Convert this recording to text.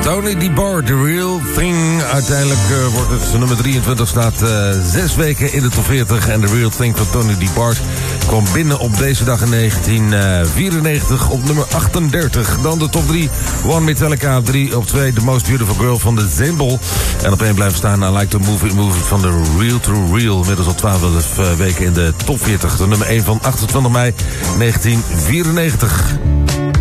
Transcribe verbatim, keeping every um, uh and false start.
Tony DeBar, The Real Thing. Uiteindelijk uh, wordt het nummer drieëntwintig, staat uh, zes weken in de top veertig. En The Real Thing van Tony DeBar kwam binnen op deze dag in negentien vierennegentig op nummer achtendertig. Dan de top drie, One Metallica op drie. Op twee, The Most Beautiful Girl van de Zembel. En op één blijven staan, I Like to Move It, Move It van de Real to Real. Inmiddels al twaalf weken in de top veertig. De nummer één van achtentwintig mei negentien vierennegentig.